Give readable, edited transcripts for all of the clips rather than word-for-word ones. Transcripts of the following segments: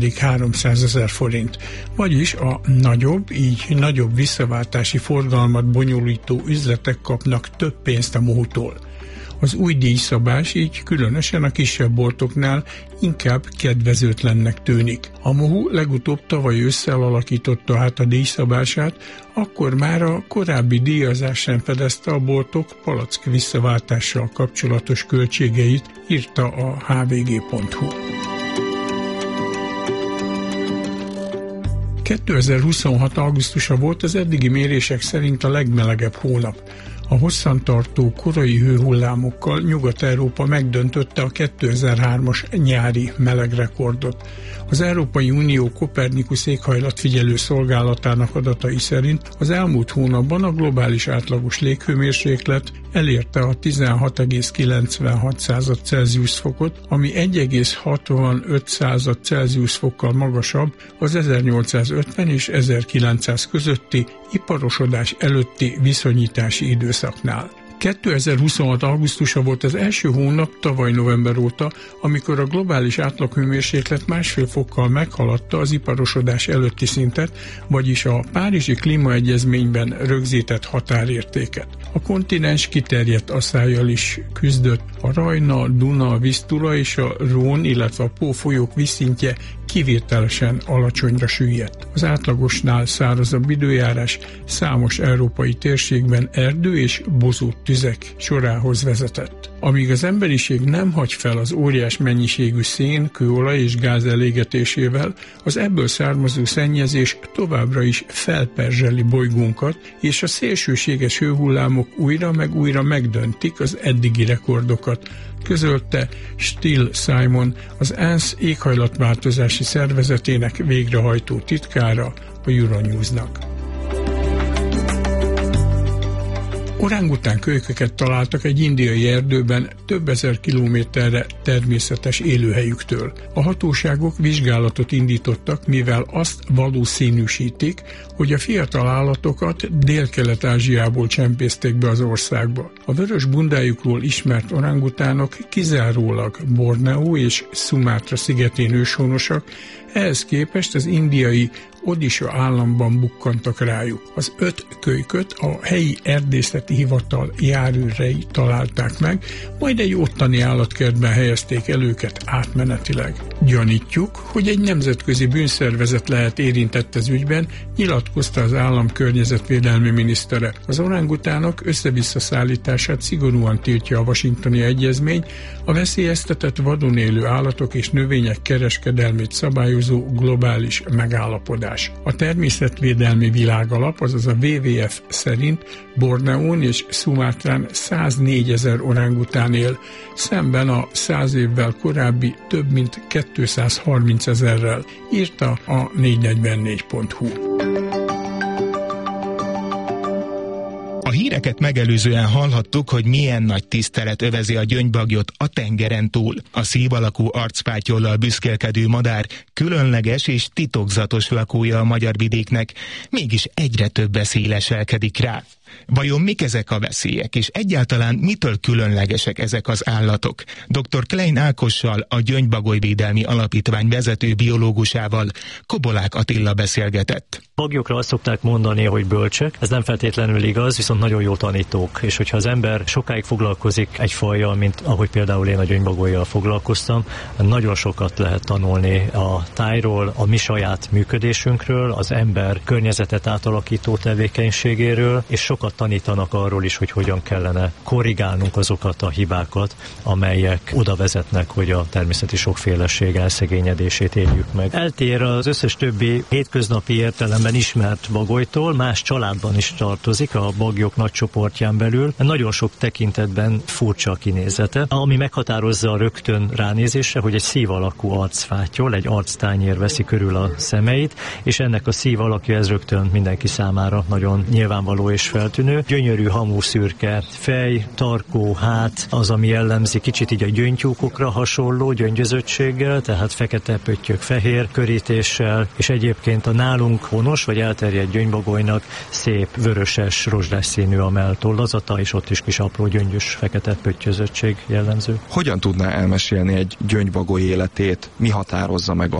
300 000 forint, vagyis a nagyobb, így nagyobb visszaváltási forgalmat bonyolító üzletek kapnak több pénzt a mohutól. Az új díjszabás így különösen a kisebb boltoknál inkább kedvezőtlennek tűnik. A mohu legutóbb tavaly ősszel alakította át a díjszabását, akkor már a korábbi díjazás sem fedezte a boltok palack visszaváltással kapcsolatos költségeit, írta a hvg.hu. 2026. augusztusa volt az eddigi mérések szerint a legmelegebb hónap. A hosszantartó korai hőhullámokkal Nyugat-Európa megdöntötte a 2003-as nyári melegrekordot. Az Európai Unió Kopernikusz éghajlatfigyelő szolgálatának adatai szerint az elmúlt hónapban a globális átlagos léghőmérséklet elérte a 16,96 Celsius fokot, ami 1,65 Celsius fokkal magasabb az 1850 és 1900 közötti iparosodás előtti viszonyítási időszaknál. 2026. augusztusa volt az első hónap tavaly november óta, amikor a globális átlaghőmérséklet 1,5 fokkal meghaladta az iparosodás előtti szintet, vagyis a Párizsi Klímaegyezményben rögzített határértéket. A kontinens kiterjedt asszállyal is küzdött, a Rajna, Duna, Visztula és a Rhône, illetve a Pó folyók vízszintje kivételesen alacsonyra süllyedt. Az átlagosnál szárazabb időjárás számos európai térségben erdő és bozót tüzek sorához vezetett. Amíg az emberiség nem hagy fel az óriás mennyiségű szén, kőolaj és gáz elégetésével, az ebből származó szennyezés továbbra is felperzseli bolygónkat, és a szélsőséges hőhullámok újra meg újra megdöntik az eddigi rekordokat, közölte Still Simon, az ENSZ éghajlatváltozási szervezetének végrehajtó titkára a Euronews-nak. Orángután kölyköket találtak egy indiai erdőben több ezer kilométerre természetes élőhelyüktől. A hatóságok vizsgálatot indítottak, mivel azt valószínűsítik, hogy a fiatal állatokat Dél-Kelet-Ázsiából csempészték be az országba. A vörös bundájukról ismert orangutánok kizárólag Borneo és Szumátra szigetén őshonosak, ehhez képest az indiai Odisha államban bukkantak rájuk. Az 5 kölyköt a helyi erdészeti hivatal járőrei találták meg, majd egy ottani állatkertben helyezték el őket átmenetileg. Gyanítjuk, hogy egy nemzetközi bűnszervezet lehet érintett az ügyben, nyilatkozta az állam környezetvédelmi minisztere. Az orangutánok össze-vissza szállítását szigorúan tiltja a Washingtoni Egyezmény, a veszélyeztetett vadon élő állatok és növények kereskedelmét szabályozó globális megállapodás. A Természetvédelmi Világalap, azaz a WWF szerint Borneón és Szumátrán 104 000 orángután él, szemben a 100 évvel korábbi több mint 230 000-rel, írta a 444.hu. A híreket megelőzően hallhattuk, hogy milyen nagy tisztelet övezi a gyöngybagyot a tengeren túl. A szív alakú arcpátyollal büszkélkedő madár különleges és titokzatos lakója a magyar vidéknek, mégis egyre több veszély leselkedik rá. Vajon mik ezek a veszélyek, és egyáltalán mitől különlegesek ezek az állatok? Dr. Klein Ákossal, a Gyöngybagolyvédelmi Alapítvány vezető biológusával Kobolák Attila beszélgetett. Bagyokra azt szokták mondani, hogy bölcsek, ez nem feltétlenül igaz, viszont nagyon jó tanítók, és hogyha az ember sokáig foglalkozik egy fajjal, mint ahogy például én a gyöngybagolyjal foglalkoztam, nagyon sokat lehet tanulni a tájról, a mi saját működésünkről, az ember környezetet átalakító tevékenységéről, és sokat tanítanak arról is, hogy hogyan kellene korrigálnunk azokat a hibákat, amelyek oda vezetnek, hogy a természeti sokféleség elszegényedését éljük meg. Eltér az összes többi hétköznapi értelemben ismert bagolytól, más családban is tartozik, a bagyok nagy csoportján belül. Nagyon sok tekintetben furcsa a kinézete, ami meghatározza rögtön ránézésre, hogy egy szív alakú arcfátyol, egy arctányér veszi körül a szemeit, és ennek a szív alakja ez rögtön mindenki számára nagyon nyilvánvaló és feltűnő. Gyönyörű hamúszürke fej, tarkó hát, az, ami jellemzi, kicsit így a gyöngytyúkokra hasonló gyöngyözöttséggel, tehát fekete pöttyök fehér körítéssel, és egyébként a nálunk honos vagy elterjedt gyöngybagolynak szép vöröses, rozsdás színű a melltollazata, és ott is kis apró gyöngyös fekete pöttyözöttség jellemző. Hogyan tudná elmesélni egy gyöngybagoly életét? Mi határozza meg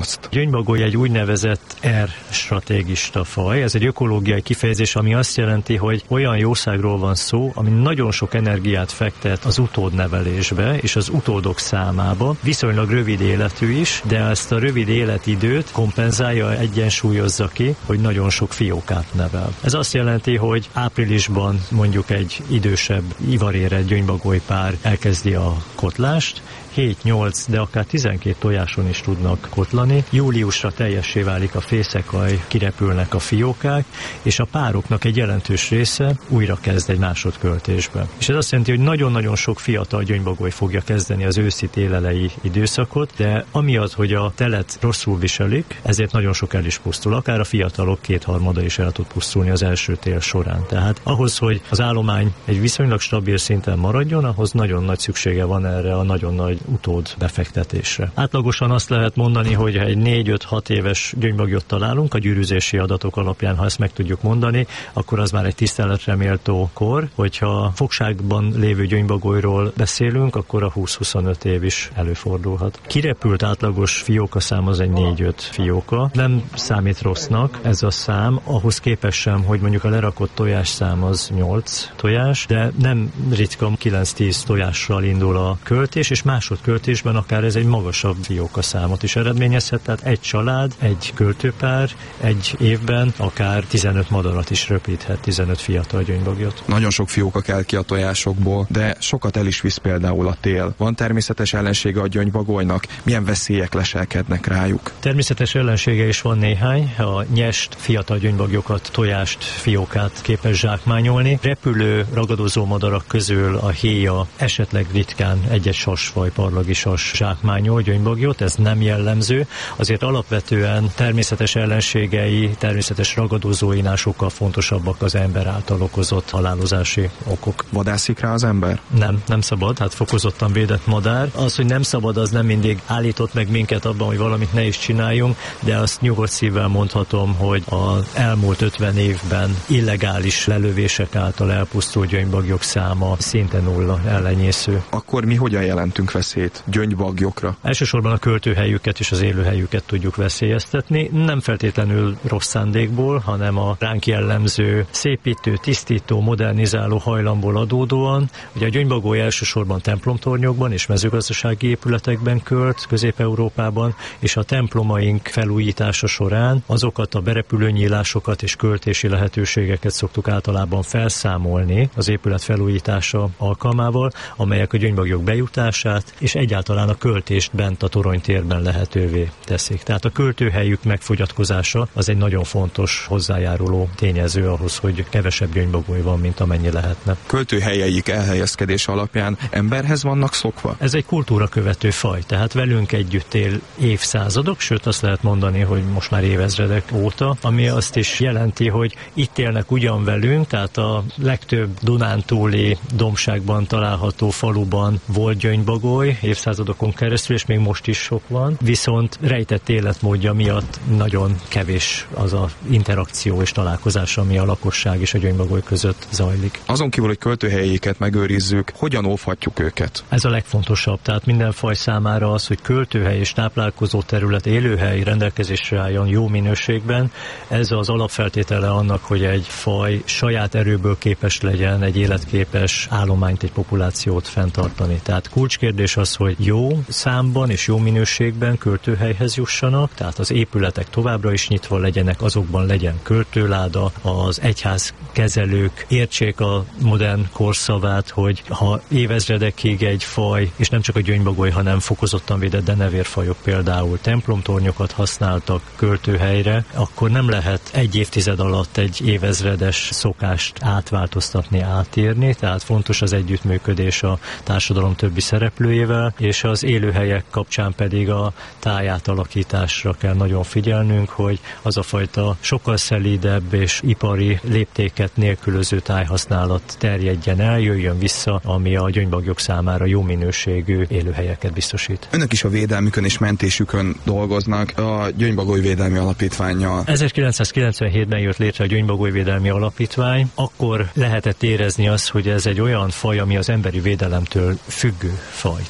azt? Gyöngybagoly egy úgynevezett R-stratégista faj. Ez egy ökológiai kifejezés, ami azt jelenti, hogy olyan jószágról van szó, ami nagyon sok energiát fektet az utódnevelésbe és az utódok számába. Viszonylag rövid életű is, de ezt a rövid életidőt kompenzálja, egyensúlyozza ki, hogy nagyon sok fiókát nevel. Ez azt jelenti, hogy áprilisban mondjuk egy idősebb ivarérett gyöngybagolypár elkezdi a kotlást, 7-8, de akár 12 tojáson is tudnak kotlani. Júliusra teljessé válik a fészekaj, kirepülnek a fiókák, és a pároknak egy jelentős része újra kezd egy másodköltésbe. És ez azt jelenti, hogy nagyon-nagyon sok fiatal gyöngybagoly fogja kezdeni az őszi télelei időszakot, de amiatt, hogy a telet rosszul viselik, ezért nagyon sok el is pusztul. Akár a fiatalok 2/3 is el tud pusztulni az első tél során. Tehát ahhoz, hogy az állomány egy viszonylag stabil szinten maradjon, ahhoz nagyon nagy szüksége van erre a nagyon nagy utód befektetésre. Átlagosan azt lehet mondani, hogy ha egy 4-5-6 éves gyöngybagyot találunk, a gyűrűzési adatok alapján, ha ezt meg tudjuk mondani, akkor az már egy tiszteletre méltó kor, hogyha fogságban lévő gyöngybagolyról beszélünk, akkor a 20-25 év is előfordulhat. Kirepült átlagos fiókaszám az egy 4-5 fióka. Nem számít rossznak ez a szám, ahhoz képest sem, hogy mondjuk a lerakott tojásszám az 8 tojás, de nem ritka 9-10 tojással indul a költés, és másodköltésben akár ez egy magasabb fiókaszámot is eredményezhet, tehát egy család, egy költőpár egy évben akár 15 madarat is röpíthet, 15 fiatal gyöngybagyot. Nagyon sok fióka kell ki a tojásokból, de sokat el is visz például a tél. Van természetes ellensége a gyöngybagolynak? Milyen veszélyek leselkednek rájuk? Természetes ellensége is van néhány. A nyest fiatal gyöngybagyokat, tojást, fiókát képes zsákmányolni. Repülő, ragadozó madarak közül a héja esetleg ritkán egy-egy sasfaj, parlagi sas zsákmányol gyöngybagyot, ez nem jellemző. Azért alapvetően természetes ellenségei, természetes ragadozóinál sokkal fontosabbak az ember által okozott halálozási okok. Vadászik rá az ember? Nem szabad, hát fokozottan védett madár. Az, hogy nem szabad, az nem mindig állított meg minket abban, hogy valamit ne is csináljunk, de azt nyugodt szívvel mondhatom, hogy az elmúlt 50 évben illegális lelövések által elpusztult gyöngybagyok száma szinte nulla, ellenyésző. Akkor mi hogyan jelentünk veszélyt gyöngybagyokra? Elsősorban a költőhelyüket és az élőhelyüket tudjuk veszélyeztetni, nem feltétlenül rossz szándékból, hanem a ránk jellemző szépítő, tisztító, modernizáló hajlamból adódóan. Ugye a gyöngybagoly elsősorban templomtornyokban és mezőgazdasági épületekben költ Közép-Európában, és a templomaink felújítása során azokat a berepülőnyílásokat és költési lehetőségeket szoktuk általában felszámolni az épület felújítása alkalmával, amelyek a gyöngybagyok bejutását és egyáltalán a költést bent a toronytérben lehetővé teszik. Tehát a költőhelyük megfogyatkozása az egy nagyon fontos hozzájáruló tényező ahhoz, hogy kevesebb gyöngybagoly van, mint amennyi lehetne. Költőhelyeik elhelyezkedése alapján emberhez vannak szokva? Ez egy kultúra követő faj, tehát velünk együtt él évszázadok, sőt azt lehet mondani, hogy most már évezredek óta, ami azt is jelenti, hogy itt élnek ugyan velünk, tehát a legtöbb dunántúli dombságban található faluban volt gyöngybagoly évszázadokon keresztül, és még most is sok van, viszont rejtett életmódja miatt nagyon kevés az a interakció és találkozás, ami a lakosság és a gyöngybagoly között zajlik. Azon kívül, hogy költőhelyeiket megőrizzük, hogyan óvhatjuk őket? Ez a legfontosabb, tehát minden faj számára az, hogy költőhely és táplálkozó terület, élőhely rendelkezésre álljon jó minőségben. Ez az alapfeltétele annak, hogy egy faj saját erőből képes legyen egy életképes állományt, egy populációt fenntartani. Tehát kulcskérdés az, hogy jó számban és jó minőségben költőhelyhez jussanak, tehát az épületek továbbra is nyitva legyenek, azokban legyen költőláda, az egyház kezelők értsék a modern korszavát, hogy ha évezredekig egy faj, és nem csak a gyöngybagoly, hanem fokozottan védett denevérfajok például templomtornyokat használtak költőhelyre, akkor nem lehet egy évtized alatt egy évezredes szokást átváltoztatni, átírni, tehát fontos az együttműködés a társadalom többi szereplőjével, és az élőhelyek kapcsán pedig a tájátalakításra kell nagyon figyelnünk, hogy az a fajta sokkal szelídebb és ipari léptéket nélkülöző tájhasználat terjedjen el, jöjjön vissza, ami a gyöngybagyok számára jó minőségű élőhelyeket biztosít. Önök is a védelmükön és mentésükön dolgoznak a Gyöngybagoly Védelmi Alapítvánnyal. 1997-ben jött létre a Gyöngybagoly Védelmi Alapítvány, akkor lehetett érezni azt, hogy ez egy olyan faj, ami az emberi védelemtől függő faj.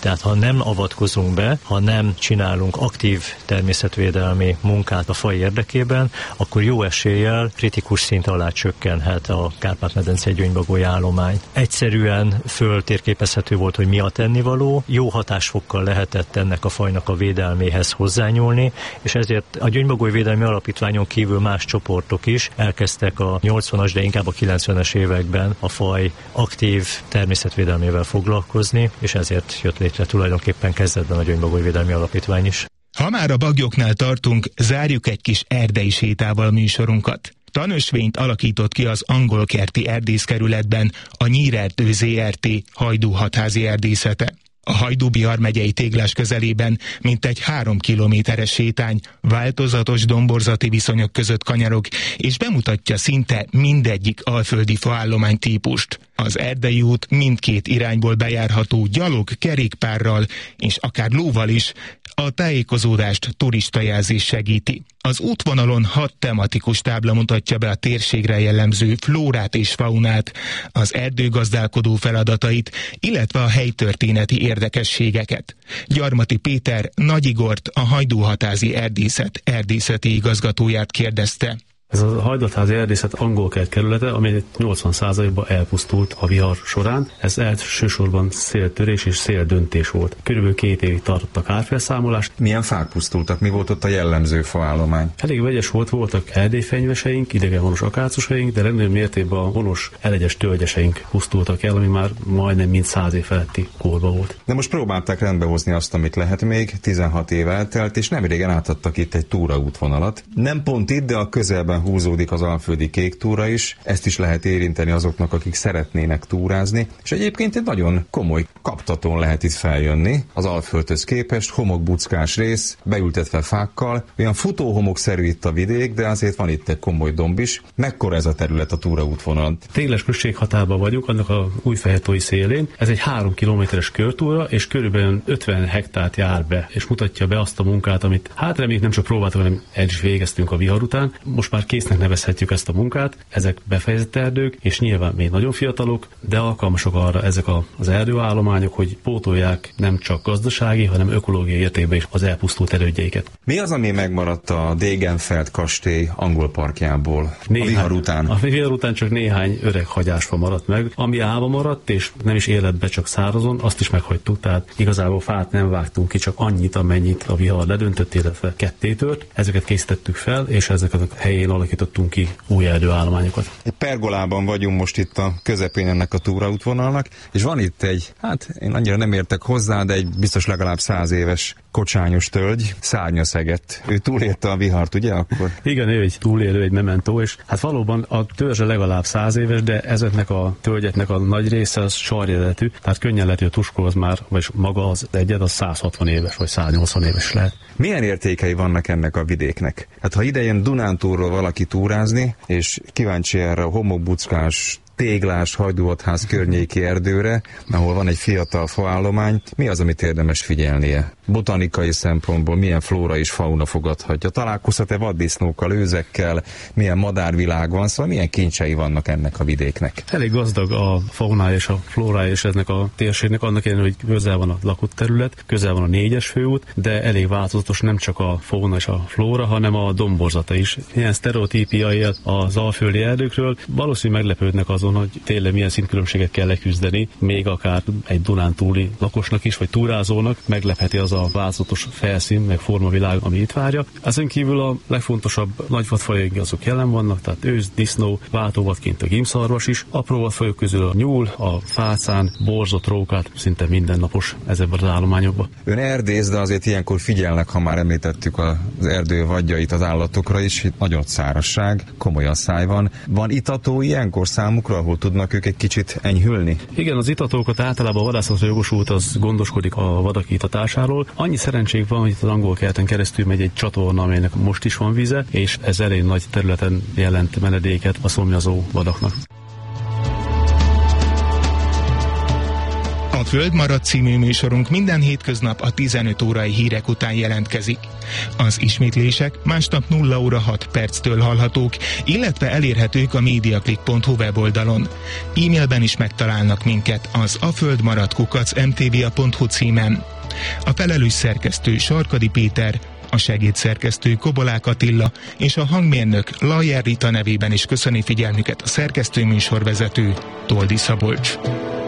Tehát ha nem avatkozunk be, ha nem csinálunk aktív természetvédelmi munkát a faj érdekében, akkor jó eséllyel kritikus szint alá csökkenhet a Kárpát-medencei gyöngybagoly állomány. Egyszerűen föltérképezhető volt, hogy mi a tennivaló, jó hatásfokkal lehetett ennek a fajnak a védelméhez hozzányúlni, és ezért a Gyöngybagoly Védelmi Alapítványon kívül más csoportok is elkezdtek a 80-as, de inkább a 90-es években a faj aktív természetvédelmével foglalkozni, és ezért jött létre tulajdonképpen kezdetben a Gyöngybagoly Védelmi Alapítvány is. Ha már a baglyoknál tartunk, zárjuk egy kis erdei sétával műsorunkat. Tanösvényt alakított ki az Angolkerti erdészkerületben a Nyírerdő ZRT Hajdú-hatházi erdészete. A Hajdú-Bihar megyei Téglás közelében mintegy 3 kilométeres sétány változatos domborzati viszonyok között kanyarog, és bemutatja szinte mindegyik alföldi faállomány típust. Az erdei út mindkét irányból bejárható gyalog, kerékpárral és akár lóval is, a tájékozódást turistajelzés segíti. Az útvonalon 6 tematikus tábla mutatja be a térségre jellemző flórát és faunát, az erdőgazdálkodó feladatait, illetve a helytörténeti érdekességeket. Gyarmati Péter Nagy Igort, a Hajdú-hatházi erdészet erdészeti igazgatóját kérdezte. Ez a Hajdú-hatházi erdészet Angolkert kerülete, ami 80%-ban elpusztult a vihar során. Ez elsősorban széltörés és széldöntés volt. Körülbelül 2 évig tartott a kárfelszámolás. Milyen fák pusztultak? Mi volt ott a jellemző faállomány? Elég vegyes voltak erdélyfenyveseink, idegenhonos akácusaink, de rendőr mértékben a honos elegyes tölgyeseink pusztultak el, ami már majdnem mind 100 év feletti korban volt. De most próbálták rendbehozni azt, amit lehet még, 16 év eltelt, és nem régen átadtak itt egy túraútvonalat. Nem pont itt, de a közelben húzódik az alföldi kék túra is, ezt is lehet érinteni azoknak, akik szeretnének túrázni, és egyébként egy nagyon komoly kaptatón lehet itt feljönni, az Alföldhöz képest, homokbuckás rész, beültetve fákkal, olyan futóhomokszerű itt a vidék, de azért van itt egy komoly domb is. Mekkora ez a terület a túraútvonal? Téglás község határban vagyunk, annak a Újfehértói szélén. Ez egy 3 kilométeres körtúra, és körülbelül 50 hektárt jár be, és mutatja be azt a munkát, amit reméljük nem csak próbáltuk, hanem el is végeztünk a vihar után. Most már késznek nevezhetjük ezt a munkát, ezek befejezett erdők, és nyilván még nagyon fiatalok, de alkalmasok arra ezek az erdőállományok, hogy pótolják nem csak gazdasági, hanem ökológiai értékben is az elpusztult erődjeiket. Mi az, ami megmaradt a Degenfeld kastély angol parkjából a vihar után? A vihar után csak néhány öreg hagyásfa maradt meg, ami állva maradt, és nem is életbe, csak szárazon, azt is meghagytuk, tehát igazából fát nem vágtunk ki, csak annyit, amennyit a vihar ledöntött, illetve kettétört. Ezeket készítettük fel, és ezeket a helyén alakítottunk ki új erdőállományokat. Egy pergolában vagyunk most itt a közepén ennek a túraútvonalnak, és van itt egy, én annyira nem értek hozzá, de egy biztos legalább 100 éves kocsányos tölgy, Szárnyaszegett. Ő túlélte a vihart, ugye akkor? Igen, ő egy túlélő, egy mementó, és valóban a törzse legalább 100 éves, de ezeknek a tölgyeknek a nagy része az sarjeletű, tehát könnyen lehet, hogy a tuskó az már, vagy maga az egyed, az 160 éves, vagy 180 éves lehet. Milyen értékei vannak ennek a vidéknek? Hát ha idejön Dunántúlról valaki túrázni, és kíváncsi erre a homokbuckás, téglás, Hajdú-hatház környéki erdőre, ahol van egy fiatal faállomány, mi az, amit érdemes figyelnie? Botanikai szempontból milyen flóra és fauna fogadhatja? Találkozhat-e vaddisznókkal, őzekkel, milyen madárvilág van, szóval milyen kincsei vannak ennek a vidéknek? Elég gazdag a faunája és a flórája és ennek a térségnek, annak ellenére, hogy közel van a lakott terület, közel van a 4-es főút, de elég változatos nem csak a fauna és a flóra, hanem a domborzata is. Ilyen sztereotípiai az alföldi erdőkről, valószínűleg meglepődnek azon, hogy tényleg milyen szintkülönbséget kell leküzdeni, még akár egy dunántúli lakosnak is, vagy túrázónak meglepheti az a változatos felszín, meg formavilág, ami itt várja. Ezen kívül a legfontosabb nagyvadfajok azok jelen vannak, tehát ősz, disznó, váltóvadként a gímszarvas is, apró vadfajok közül a nyúl, a fácán, borzot, rókát, szinte mindennapos ezekben az állományokban. Ön erdész, de azért ilyenkor figyelnek, ha már említettük az erdő vadjait az állatokra is, itt nagyon szárazság, komoly asszály van. Van itató ilyenkor számukra, ahol tudnak ők egy kicsit enyhülni? Igen, az itatókat általában a vadászatra jogosult az gondoskodik a vadak itatásáról. Annyi szerencsénk van, hogy itt az Angolkerten keresztül megy egy csatorna, amelynek most is van vize, és ez elég nagy területen jelent menedéket a szomjazó vadaknak. A A Földmarad című műsorunk minden hétköznap a 15 órai hírek után jelentkezik. Az ismétlések másnap 0 óra 6 perctől hallhatók, illetve elérhetők a mediaclick.hu weboldalon. E-mailben is megtalálnak minket az aföldmaradkukac.mtva.hu címen. A felelős szerkesztő Sarkadi Péter, a segédszerkesztő Kobolák Attila és a hangmérnök Lajer Rita nevében is köszöni figyelmüket a szerkesztő műsorvezető Toldi Szabolcs.